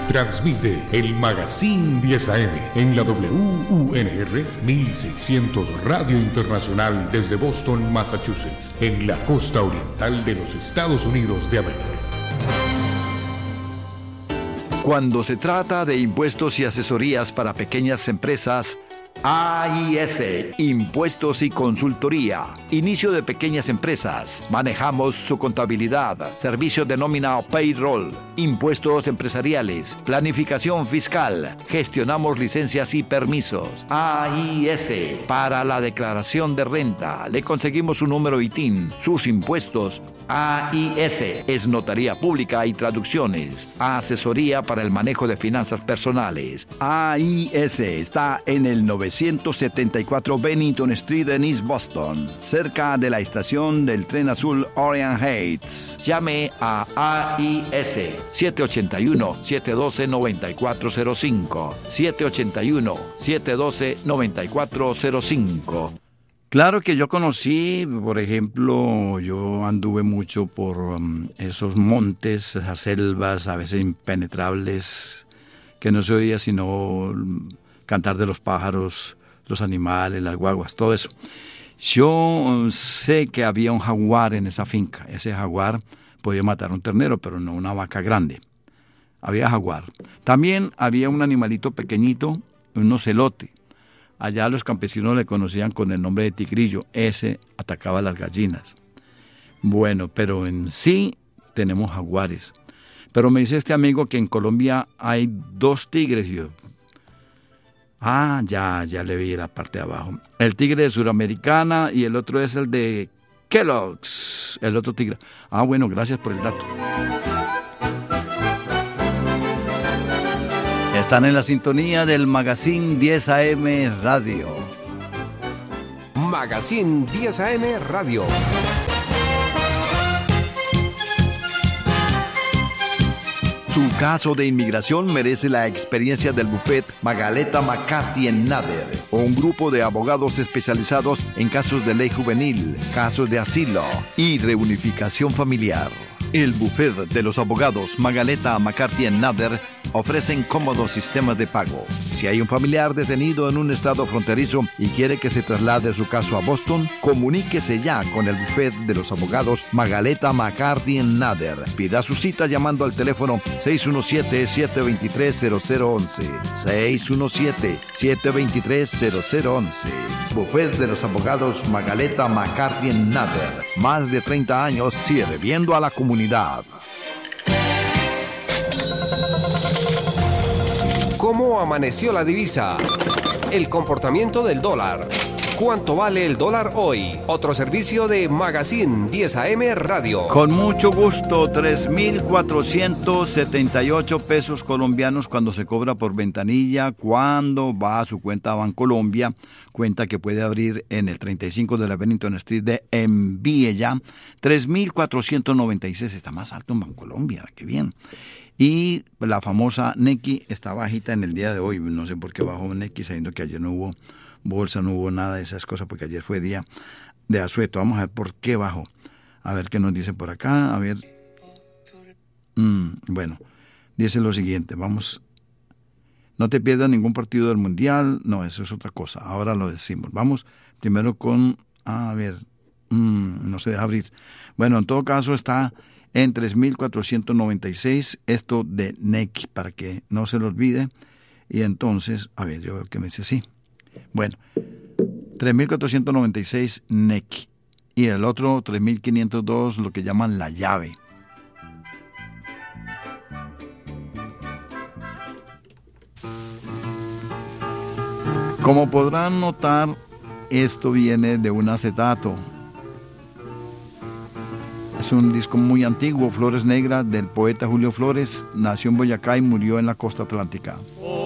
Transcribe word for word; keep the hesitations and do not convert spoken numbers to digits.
transmite el Magazine diez A M en la W U N R mil seiscientos Radio Internacional desde Boston, Massachusetts, en la costa oriental de los Estados Unidos de América. Cuando se trata de impuestos y asesorías para pequeñas empresas, A I S, Impuestos y Consultoría. Inicio de pequeñas empresas. Manejamos su contabilidad, servicios de nómina o payroll, impuestos empresariales, planificación fiscal. Gestionamos licencias y permisos. A I S, para la declaración de renta. Le conseguimos su número I T I N, sus impuestos. A I S es notaría pública y traducciones. Asesoría para el manejo de finanzas personales. A I S está en el novecientos setenta y cuatro Bennington Street en East Boston, cerca de la estación del tren azul Orient Heights. Llame a A I S siete ocho uno, siete uno dos, nueve cuatro cero cinco, siete ocho uno, siete uno dos, nueve cuatro cero cinco. Claro que yo conocí, por ejemplo, yo anduve mucho por um, esos montes, esas selvas a veces impenetrables, que no se oía sino cantar de los pájaros, los animales, las guaguas, todo eso. Yo sé que había un jaguar en esa finca. Ese jaguar podía matar un ternero, pero no una vaca grande. Había jaguar. También había un animalito pequeñito, un ocelote. Allá los campesinos le conocían con el nombre de tigrillo. Ese atacaba a las gallinas. Bueno, pero en sí tenemos jaguares. Pero me dice este amigo que en Colombia hay dos tigres. Y yo, ah, ya, ya le vi la parte de abajo. El tigre de Suramericana y el otro es el de Kellogg's, el otro tigre. Ah, bueno, gracias por el dato. Están en la sintonía del Magazine diez A M Radio. Magazine diez A M Radio. Su caso de inmigración merece la experiencia del bufet Magaleta McCarthy and Nader, un grupo de abogados especializados en casos de ley juvenil, casos de asilo y reunificación familiar. El bufet de los abogados Magaleta McCarthy and Nader ofrecen cómodos sistemas de pago. Si hay un familiar detenido en un estado fronterizo y quiere que se traslade su caso a Boston, comuníquese ya con el bufet de los abogados Magaleta McCarthy and Nader. Pida su cita llamando al teléfono seis uno siete, siete dos tres, cero cero once. seis uno siete, siete dos tres, cero cero once. Bufet de los abogados Magaleta McCarthy and Nader. Más de treinta años sirviendo a la comunidad. ¿Cómo amaneció la divisa? El comportamiento del dólar. ¿Cuánto vale el dólar hoy? Otro servicio de Magazine diez A M Radio. Con mucho gusto, tres mil cuatrocientos setenta y ocho pesos colombianos cuando se cobra por ventanilla, cuando va a su cuenta Bancolombia, cuenta que puede abrir en el treinta y cinco de la Bennington Street de Envíe ya, tres mil cuatrocientos noventa y seis, está más alto en Bancolombia, qué bien. Y la famosa Nequi está bajita en el día de hoy, no sé por qué bajó Nequi, sabiendo que ayer no hubo bolsa, no hubo nada de esas cosas, porque ayer fue día de asueto. Vamos a ver por qué bajó. A ver qué nos dicen por acá. A ver. Mm, bueno, dice lo siguiente. Vamos. No te pierdas ningún partido del Mundial. No, eso es otra cosa. Ahora lo decimos. Vamos primero con. A ver. Mm, no se deja abrir. Bueno, en todo caso está en tres mil cuatrocientos noventa y seis. Esto de Nequi, para que no se lo olvide. Y entonces, a ver, yo veo que me dice sí. Bueno, tres mil cuatrocientos noventa y seis Nequi y el otro tres mil quinientos dos, lo que llaman la llave. Como podrán notar, esto viene de un acetato. Es un disco muy antiguo, Flores Negras, del poeta Julio Flores. Nació en Boyacá y murió en la costa atlántica.